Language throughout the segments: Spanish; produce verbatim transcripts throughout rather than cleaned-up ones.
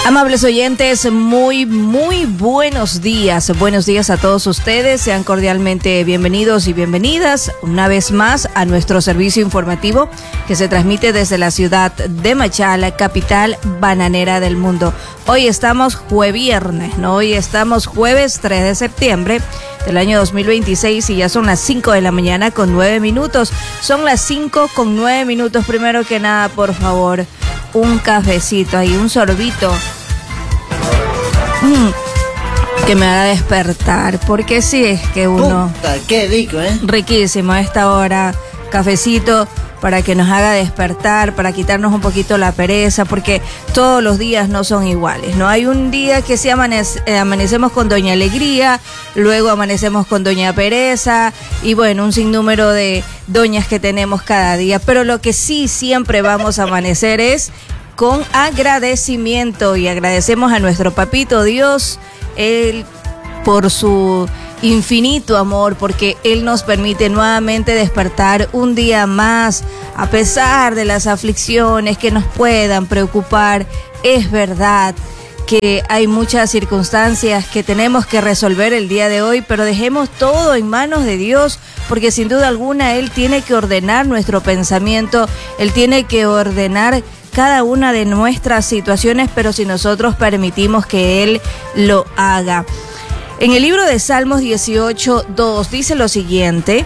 Amables oyentes, muy, muy buenos días. Buenos días a todos ustedes. Sean cordialmente bienvenidos y bienvenidas una vez más a nuestro servicio informativo que se transmite desde la ciudad de Machala, capital bananera del mundo. Hoy estamos jueviernes, ¿no? Hoy estamos jueves tres de septiembre del año dos mil veintiséis y ya son las cinco de la mañana con nueve minutos. Son las cinco con nueve minutos. Primero que nada, por favor, un cafecito ahí, un sorbito mm, que me haga despertar, porque sí es que uno... Puta, qué rico, ¿eh? Riquísimo a esta hora, cafecito para que nos haga despertar, para quitarnos un poquito la pereza, porque todos los días no son iguales, ¿no? Hay un día que sí amanece, eh, amanecemos con Doña Alegría, luego amanecemos con Doña Pereza, y bueno, un sinnúmero de doñas que tenemos cada día, pero lo que sí siempre vamos a amanecer es con agradecimiento, y agradecemos a nuestro papito Dios, él por su infinito amor, porque Él nos permite nuevamente despertar un día más, a pesar de las aflicciones que nos puedan preocupar. Es verdad que hay muchas circunstancias que tenemos que resolver el día de hoy, pero dejemos todo en manos de Dios, porque sin duda alguna Él tiene que ordenar nuestro pensamiento, Él tiene que ordenar cada una de nuestras situaciones, pero si nosotros permitimos que Él lo haga. En el libro de Salmos dieciocho, dos dice lo siguiente: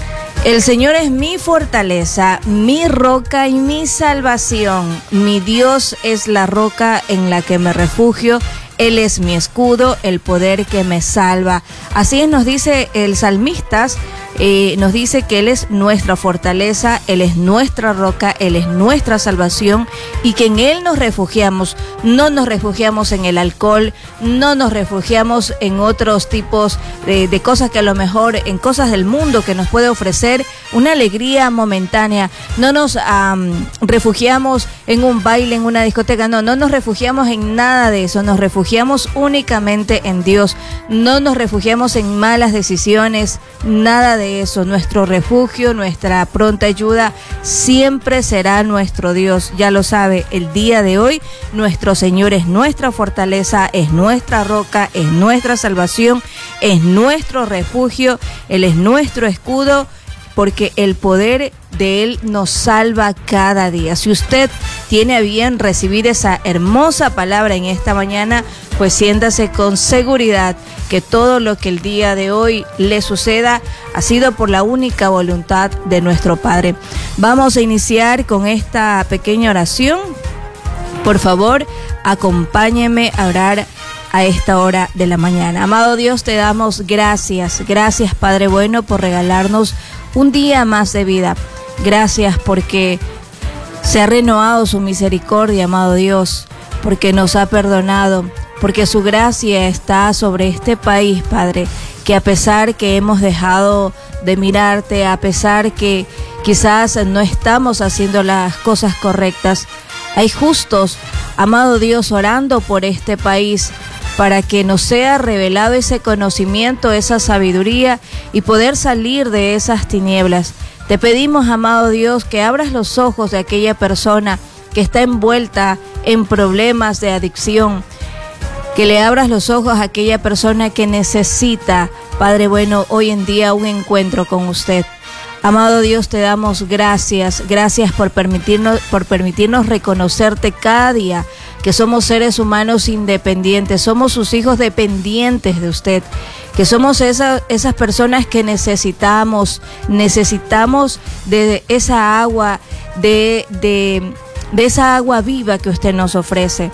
el Señor es mi fortaleza, mi roca y mi salvación. Mi Dios es la roca en la que me refugio. Él es mi escudo, el poder que me salva. Así es, nos dice el salmista, eh, nos dice que Él es nuestra fortaleza, Él es nuestra roca, Él es nuestra salvación, y que en Él nos refugiamos. No nos refugiamos en el alcohol, no nos refugiamos en otros tipos de, de cosas que a lo mejor, en cosas del mundo que nos puede ofrecer una alegría momentánea. No nos um, refugiamos en un baile, en una discoteca, no, no nos refugiamos en nada de eso, nos refugiamos Refugiamos únicamente en Dios, no nos refugiamos en malas decisiones, nada de eso. Nuestro refugio, nuestra pronta ayuda siempre será nuestro Dios. Ya lo sabe, el día de hoy nuestro Señor es nuestra fortaleza, es nuestra roca, es nuestra salvación, es nuestro refugio, Él es nuestro escudo, porque el poder de Él nos salva cada día. Si usted tiene a bien recibir esa hermosa palabra en esta mañana, pues siéntase con seguridad que todo lo que el día de hoy le suceda ha sido por la única voluntad de nuestro Padre. Vamos a iniciar con esta pequeña oración. Por favor, acompáñeme a orar a esta hora de la mañana. Amado Dios, te damos gracias. Gracias, Padre bueno, por regalarnos un día más de vida. Gracias porque se ha renovado su misericordia, amado Dios, porque nos ha perdonado, porque su gracia está sobre este país, Padre, que a pesar que hemos dejado de mirarte, a pesar que quizás no estamos haciendo las cosas correctas, hay justos, amado Dios, orando por este país, para que nos sea revelado ese conocimiento, esa sabiduría y poder salir de esas tinieblas. Te pedimos, amado Dios, que abras los ojos de aquella persona que está envuelta en problemas de adicción, que le abras los ojos a aquella persona que necesita, Padre bueno, hoy en día un encuentro con usted. Amado Dios, te damos gracias, gracias por permitirnos, por permitirnos reconocerte cada día, que somos seres humanos independientes, somos sus hijos dependientes de usted, que somos esa, esas personas que necesitamos, necesitamos de esa agua, de, de, de esa agua viva que usted nos ofrece.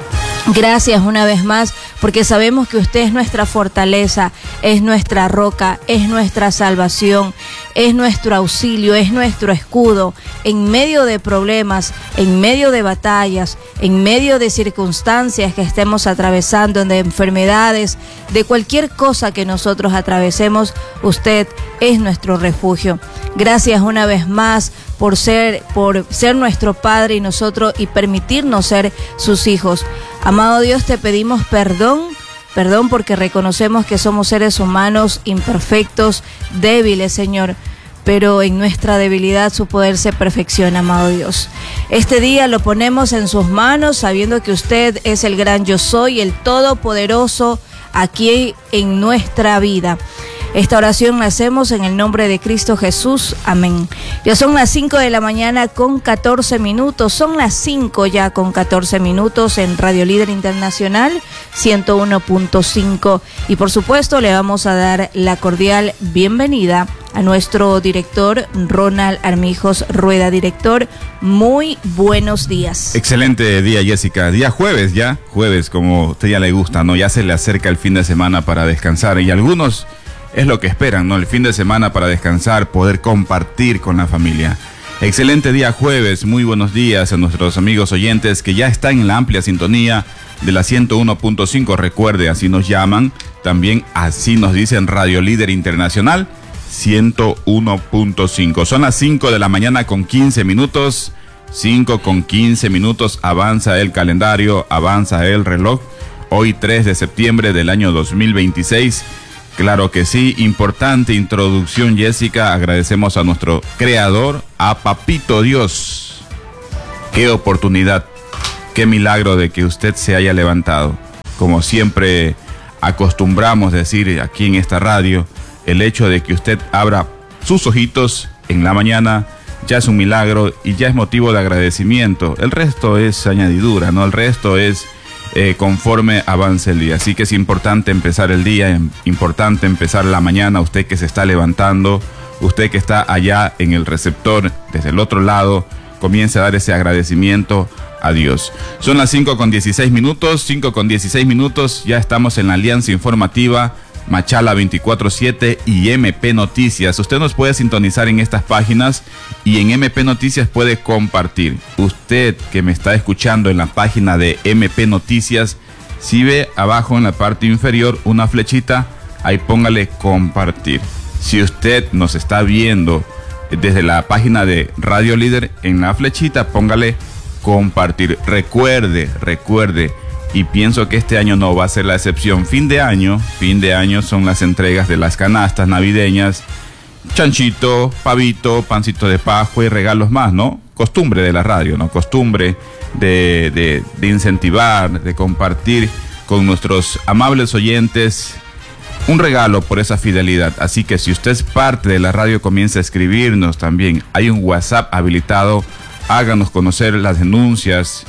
Gracias una vez más, porque sabemos que usted es nuestra fortaleza, es nuestra roca, es nuestra salvación, es nuestro auxilio, es nuestro escudo en medio de problemas, en medio de batallas, en medio de circunstancias que estemos atravesando, de enfermedades, de cualquier cosa que nosotros atravesemos. Usted es nuestro refugio. Gracias una vez más por ser, por ser nuestro Padre y nosotros y permitirnos ser sus hijos. Amado Dios, te pedimos perdón, perdón porque reconocemos que somos seres humanos imperfectos, débiles, Señor. pero en nuestra debilidad su poder se perfecciona, amado Dios. Este día lo ponemos en sus manos, sabiendo que usted es el gran yo soy, el todopoderoso aquí en nuestra vida. Esta oración la hacemos en el nombre de Cristo Jesús. Amén. Ya son las cinco de la mañana con catorce minutos. Son las cinco ya con catorce minutos en Radio Líder Internacional ciento uno punto cinco. Y por supuesto le vamos a dar la cordial bienvenida a nuestro director Ronald Armijos Rueda. Director, muy buenos días. Excelente día, Jessica. Día jueves ya, jueves como a usted ya le gusta, ¿no? Ya se le acerca el fin de semana para descansar y algunos es lo que esperan, ¿no? El fin de semana para descansar, poder compartir con la familia. Excelente día jueves, muy buenos días a nuestros amigos oyentes que ya están en la amplia sintonía de la ciento uno punto cinco. Recuerde, así nos llaman, también así nos dicen Radio Líder Internacional ciento uno punto cinco. Son las cinco de la mañana con quince minutos, cinco con quince minutos, avanza el calendario, avanza el reloj. Hoy tres de septiembre del año dos mil veintiséis. Claro que sí, importante introducción, Jessica. Agradecemos a nuestro creador, a Papito Dios. Qué oportunidad, qué milagro de que usted se haya levantado. Como siempre acostumbramos decir aquí en esta radio, el hecho de que usted abra sus ojitos en la mañana ya es un milagro y ya es motivo de agradecimiento. El resto es añadidura, ¿no? El resto es Eh, conforme avance el día. Así que es importante empezar el día, importante empezar la mañana. Usted que se está levantando, usted que está allá en el receptor, desde el otro lado, comience a dar ese agradecimiento a Dios. Son las cinco con dieciséis minutos, cinco con dieciséis minutos, ya estamos en la Alianza Informativa, Machala veinticuatro siete y M P Noticias. Usted nos puede sintonizar en estas páginas y en M P Noticias puede compartir. Usted que me está escuchando en la página de M P Noticias, si ve abajo en la parte inferior una flechita, ahí póngale compartir. Si usted nos está viendo desde la página de Radio Líder, en la flechita póngale compartir. Recuerde, recuerde. Y pienso que este año no va a ser la excepción. Fin de año, fin de año son las entregas de las canastas navideñas. Chanchito, pavito, pancito de Pascua y regalos más, ¿no? Costumbre de la radio, ¿no? Costumbre de, de, de incentivar, de compartir con nuestros amables oyentes un regalo por esa fidelidad. Así que si usted es parte de la radio, comience a escribirnos también. Hay un WhatsApp habilitado. Háganos conocer las denuncias,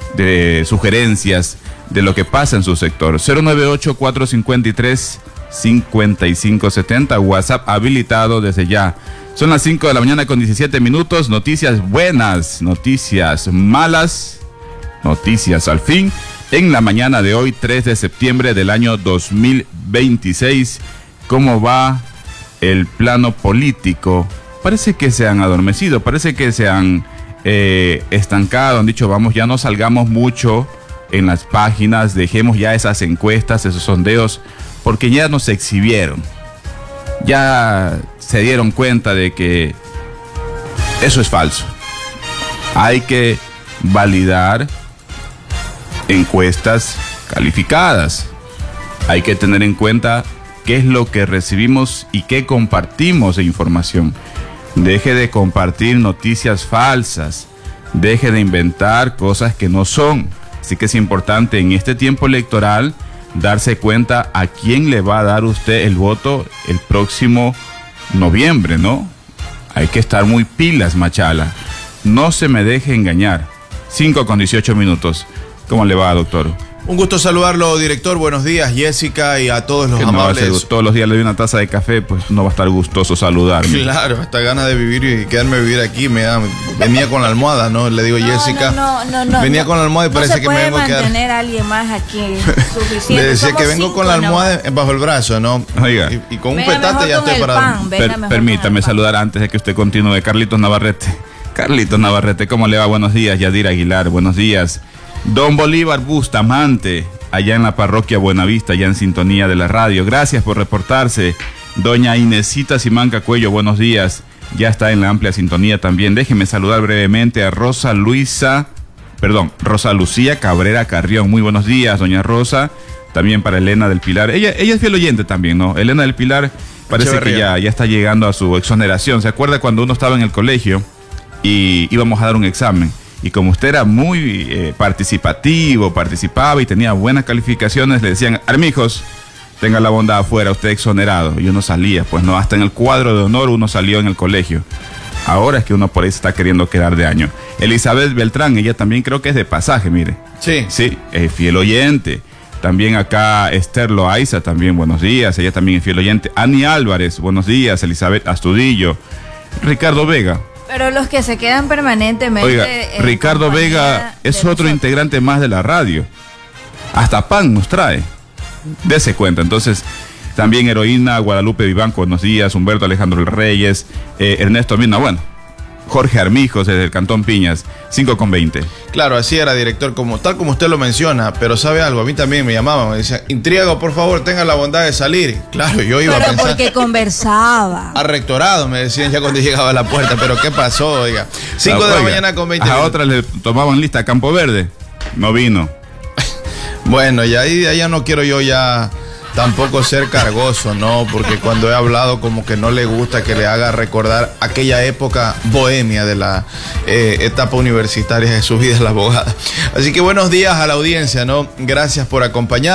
de sugerencias de lo que pasa en su sector. Cero nueve ocho, cuatro cinco tres, cinco cinco siete cero, WhatsApp habilitado desde ya. Son las cinco de la mañana con diecisiete minutos. Noticias buenas, noticias malas, noticias al fin en la mañana de hoy, tres de septiembre del año dos mil veintiséis. ¿Cómo va el plano político? Parece que se han adormecido, parece que se han eh, estancado, han dicho vamos, ya no salgamos mucho en las páginas, dejemos ya esas encuestas, esos sondeos, porque ya nos exhibieron, ya se dieron cuenta de que eso es falso. Hay que validar encuestas calificadas, hay que tener en cuenta qué es lo que recibimos y qué compartimos de información. Deje de compartir noticias falsas, deje de inventar cosas que no son. Así que es importante en este tiempo electoral darse cuenta a quién le va a dar usted el voto el próximo noviembre, ¿no? Hay que estar muy pilas, Machala. No se me deje engañar. cinco con dieciocho minutos. ¿Cómo le va, doctor? Un gusto saludarlo, director. Buenos días, Jessica, y a todos los que no amables. Va a ser, todos los días le doy una taza de café, pues no va a estar gustoso saludarme. Claro, hasta ganas de vivir y quedarme a vivir aquí. Me da, venía con la almohada, ¿no? Le digo, no, Jessica. No, no, no, no. Venía no, con la almohada y no parece que me vengo a quedar. No se puede mantener a alguien más aquí suficiente. Le decía Somos que vengo cinco, con la almohada no. bajo el brazo, ¿no? Oiga. Y, y con un Venga petate ya estoy para. Pan, Per, permítame saludar antes de que usted continúe. Carlitos Navarrete. Carlitos Navarrete, ¿cómo le va? Buenos días. Yadir Aguilar, buenos días. Don Bolívar Bustamante, allá en la parroquia Buenavista, allá en sintonía de la radio. Gracias por reportarse. Doña Inesita Simanca Cuello, buenos días. Ya está en la amplia sintonía también. Déjeme saludar brevemente a Rosa Luisa, perdón, Rosa Lucía Cabrera Carrión. Muy buenos días, doña Rosa. también para Elena del Pilar. Ella, ella es fiel oyente también, ¿no? Elena del Pilar parece que ya, ya está llegando a su exoneración. ¿Se acuerda cuando uno estaba en el colegio y íbamos a dar un examen? Y como usted era muy eh, participativo, participaba y tenía buenas calificaciones, le decían, Armijos, tenga la bondad afuera, usted exonerado. Y uno salía, pues no, hasta en el cuadro de honor uno salió en el colegio. Ahora es que uno por ahí se está queriendo quedar de año. Elizabeth Beltrán, ella también creo que es de pasaje, mire. Sí. Sí, es fiel oyente. También acá Esther Loaiza, también buenos días, ella también es fiel oyente. Ani Álvarez, buenos días. Elizabeth Astudillo. Ricardo Vega. Pero los que se quedan permanentemente... Oiga, Ricardo Vega es otro nosotros. integrante más de la radio. Hasta pan nos trae. Dese cuenta. Entonces, también Heroína, Guadalupe Vivanco, buenos días. Humberto Alejandro Reyes, eh, Ernesto Mina, bueno, Jorge Armijos desde el Cantón Piñas, cinco con veinte. Claro, así era, director, como tal como usted lo menciona, pero ¿sabe algo? A mí también me llamaban, me decían, Intriago, por favor, tenga la bondad de salir. Claro, yo iba pero a pensar... porque conversaba. A rectorado, me decían ya cuando llegaba a la puerta, pero ¿qué pasó? Oiga, cinco Ah, de la oiga, mañana con veinte a minutos. otras le tomaban lista Campo Verde, no vino. Bueno, y ahí de allá no quiero yo ya tampoco ser cargoso, ¿no? Porque cuando he hablado como que no le gusta que le haga recordar aquella época bohemia de la eh, etapa universitaria de su vida la abogada. Así que buenos días a la audiencia, ¿no? Gracias por acompañar.